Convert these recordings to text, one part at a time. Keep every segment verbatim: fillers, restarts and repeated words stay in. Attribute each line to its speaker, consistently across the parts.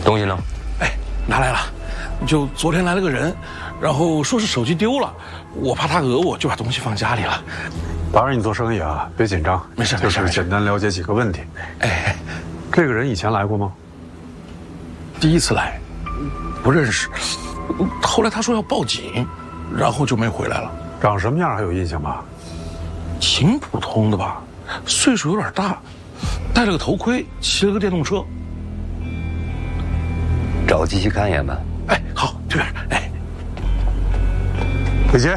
Speaker 1: 东西呢？
Speaker 2: 哎，拿来了。就昨天来了个人，然后说是手机丢了，我怕他讹我，就把东西放家里了。
Speaker 3: 打扰你做生意啊，别紧张。
Speaker 2: 没事，
Speaker 3: 就是简单了解几个问题。
Speaker 2: 哎，
Speaker 3: 这个人以前来过吗？
Speaker 2: 第一次来，不认识。后来他说要报警，然后就没回来了。
Speaker 3: 长什么样还有印象吗？
Speaker 2: 挺普通的吧，岁数有点大，戴了个头盔，骑了个电动车。
Speaker 1: 找个机器看一眼吧。
Speaker 2: 哎，好，这边。哎，
Speaker 3: 李杰。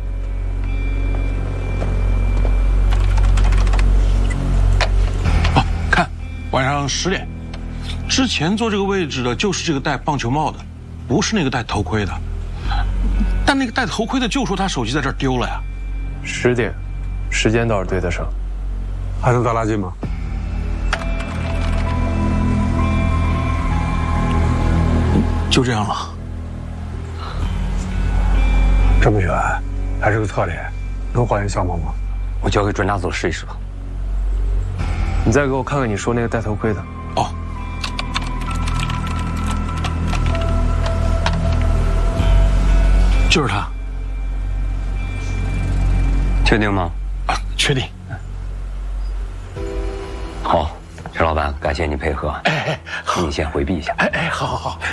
Speaker 2: 哦，看，晚上十点，之前坐这个位置的就是这个戴棒球帽的，不是那个戴头盔的。但那个戴头盔的就说他手机在这儿丢了呀。
Speaker 4: 十点，时间倒是对得上。
Speaker 3: 还能再拉近吗？
Speaker 2: 就这样了。
Speaker 3: 这么远，还是个侧脸，能还原相貌吗？
Speaker 1: 我交给专家组试一试吧。
Speaker 4: 你再给我看看你说那个戴头盔的。
Speaker 2: 哦。就是他。
Speaker 1: 确定吗？
Speaker 2: 啊，确定。
Speaker 1: 好，陈老板，感谢你配合。
Speaker 2: 哎哎，
Speaker 1: 请你先回避一下。
Speaker 2: 哎哎，好好好。